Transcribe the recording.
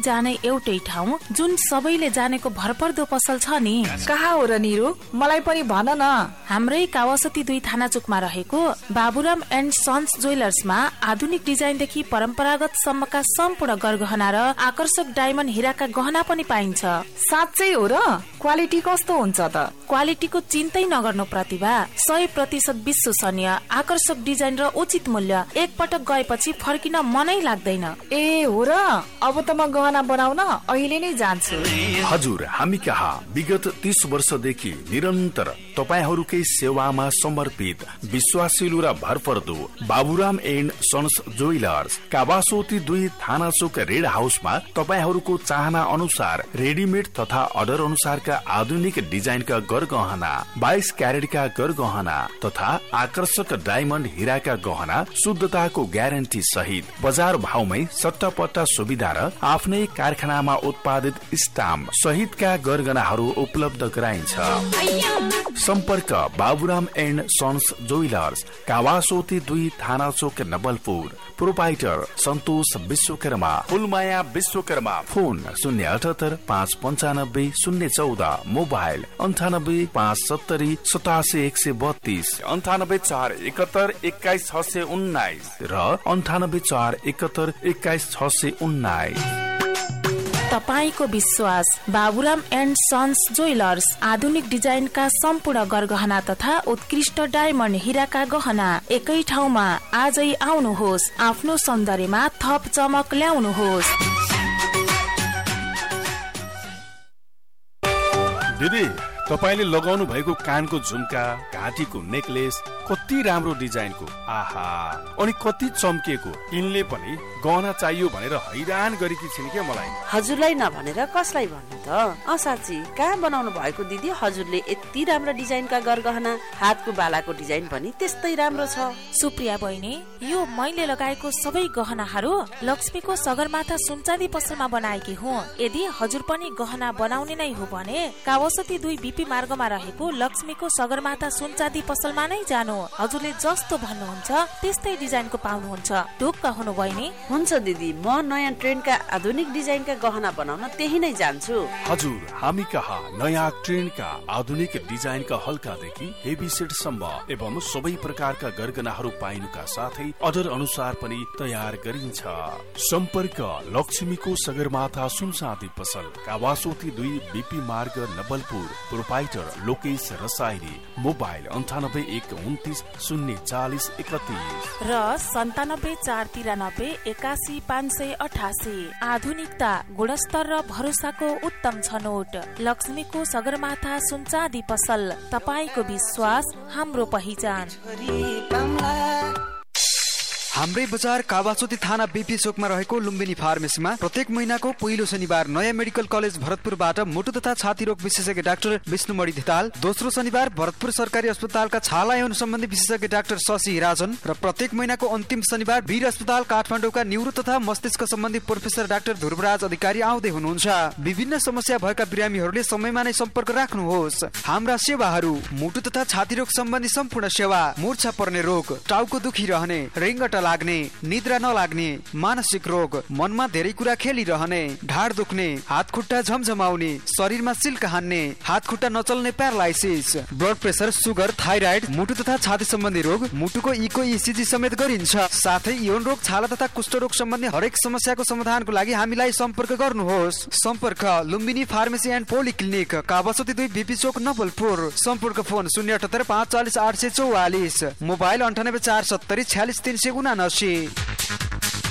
जाने एउटै ठाउँ जुन सबैले जानेको भरपर्दो पसल छ नि। कहाँ हो र निरु, मलाई पनि भन न। हाम्रै कावासती 2 थाना चोकमा रहेको बाबुराम एन्ड सन्स ज्वेलर्समा आधुनिक डिजाइनदेखि परम्परागत सम्मका सम्पूर्ण गरगहना र आकर्षक डायमन्ड हिराका गहना पनि पाइन्छ। साँच्चै हो र? क्वालिटी कस्तो हुन्छ त? क्वालिटीको चिन्तै नगर्नु प्रतिभा, 100% विश्वसनीय, आकर्षक डिजाइन र उचित मूल्य। एक पटक गएपछि फर्किन मनै लाग्दैन। ए हो र? अब त म गहना बनाउन अहिले नै जान्छु। हजुर, हामी कहाँ विगत 30 वर्षदेखि निरन्तर तपाईहरूकै सेवामा समर्पित विश्वासिलो र भरपर्दो Baburam and sons jewellers Kawasoti 2 थाना चोक रेड हाउसमा तपाईहरूको चाहना अनुसार रेडिमेड तथा अर्डर अनुसारका आधुनिक डिजाइनका गरगहना, 22 क्यारेटका गरगहना तथा आकर्षक डायमन्ड हिराका गहना शुद्धताको ग्यारेन्टी सहित बजार भाउमै सट्टापट्टा सुविधा र आफ्नै कारखानामा उत्पादित स्टाम्प सहितका गरगहनाहरू उपलब्ध गराइन्छ। सम्पर्क Baburam and sons jewellers Kawasoti 2 थाना चोक नवलपुर। प्रोपाइटर सन्तोष विश्वकर्मा, फुलमाया विश्वकर्मा। फोन 078 595 014, मोबाइल 98 570 87 132, 98 471 21 619 र 98 471 21 619। तपाईको विश्वास बाबुराम एन्ड सन्स ज्वेलर्स आधुनिक डिजाइनका सम्पूर्ण गरगहना तथा उत्कृष्ट डायमन्ड हिराका गहना एकै ठाउँमा। आजै आउनुहोस्, आफ्नो सौन्दर्यमा थप चमक ल्याउनुहोस्। दिदी, तपाईले लगाउनु भएको कानको झुम्का, घाँटीको नेकलेस कति राम्रो डिजाइनको, आहा, अनि कति चम्किएको। यिनले पनि गहना चाहियो भनेर हैरान गरेकी छिन् के मलाई। हजुरलाई नभनेर कसलाई भन्नु त? साँच्ची कहाँ बनाउनु भएको दिदी? हजुरले यति राम्रो डिजाइनका गरगहना, हातको बालाको डिजाइन पनि त्यस्तै राम्रो छ। सुप्रिया बहिनी, यो मैले लगाएको सबै गहनाहरू लक्ष्मीको सगरमाथा सुनचाँदी पसलमा बनाएकी हुँ। यदि हजुर पनि गहना बनाउने नै हो भने कावासती 2 बीपी मार्गमा रहेको लक्ष्मीको सगरमाथा सुनचाँदी पसलमा नै जानु। हजुरले जस्तो भन्नुहुन्छ त्यस्तै डिजाइनको पाउनुहुन्छ। ढुक्क हुनु बहिनी? हुन्छ दिदी, म नयाँ ट्रेन्डका आधुनिक डिजाइनका गहना बनाउन त्यही नै जान्छु। हजुर, हामी कहाँ नयाँ ट्रेन्डका आधुनिक डिजाइनका हल्कादेखि हेभी सेटसम्म एवं सबै प्रकारका गरगहनाहरू पाइनुका साथै अर्डर अनुसार पनि तयार गरिन्छ। सम्पर्क लक्ष्मीको सगरमाथा सुनचाँदी पसल, कावासोती 2 बीपी मार्ग नवलपुर। प्रोपाइटर लोकेश रसाइली, मोबाइल 98 129 040 31 र 97 493 81 588। आधुनिकता, गुणस्तर र भरोसाको उत्तम छनोट। लक्ष्मीको सगरमाथा सुनचाँदी पसल, तपाईको विश्वास हाम्रो पहिचान। हाम्रै बजार कावासोती थाना बीपी चोकमा रहेको लुम्बिनी फार्मेसीमा प्रत्येक महिनाको पहिलो शनिबार नयाँ मेडिकल कलेज भरतपुरबाट मुटु तथा छाती रोग विशेषज्ञ डाक्टर विष्णुमणि धिताल, दोस्रो शनिबार भरतपुर सरकारी अस्पतालका छाला एवं सम्बन्धी विशेषज्ञ डाक्टर शशि राजन र प्रत्येक महिनाको अन्तिम शनिबार वीर अस्पताल काठमाडौँका न्युरो तथा मस्तिष्क सम्बन्धी प्रोफेसर डाक्टर ध्रुवराज अधिकारी आउँदै हुनुहुन्छ। विभिन्न समस्या भएका बिरामीहरूले समयमा नै सम्पर्क राख्नुहोस्। हाम्रा सेवाहरू: मुटु तथा छाती रोग सम्बन्धी सम्पूर्ण सेवा, मूर्छा पर्ने रोग, टाउको दुखिरहने, रिङ्गटा लाग्ने, निद्रा नलाग्ने, मानसिक रोग, मनमा धेरै कुरा खेलिरहने, ढाड दुख्ने, हात खुट्टा झमझमाउने, शरीरमा सिल्क हान्ने, हात खुट्टा नचल्ने paralysis, blood pressure, sugar, thyroid, मुटु तथा छाती सम्बन्धी रोग, मुटुको इको इसिजी समेत गरिन्छ। साथै यौन रोग, छाला तथा कुष्ठरोग सम्बन्धी हरेक समस्याको समाधानको लागि हामीलाई सम्पर्क गर्नुहोस्। सम्पर्क Lumbini pharmacy and polyclinic, Kawasoti 2 BP चोक नवलपुर। सम्पर्क फोन 078 540 844, मोबाइल 98 470 46 379।